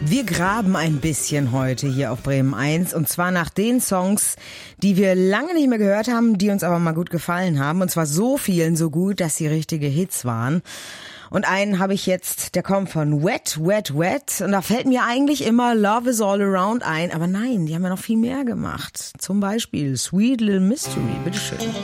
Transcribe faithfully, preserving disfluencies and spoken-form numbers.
Wir graben ein bisschen heute hier auf Bremen eins und zwar nach den Songs, die wir lange nicht mehr gehört haben, die uns aber mal gut gefallen haben und zwar so vielen so gut, dass sie richtige Hits waren. Und einen habe ich jetzt, der kommt von Wet, Wet, Wet und da fällt mir eigentlich immer Love is All Around ein, aber nein, die haben ja noch viel mehr gemacht. Zum Beispiel Sweet Little Mystery, bitteschön.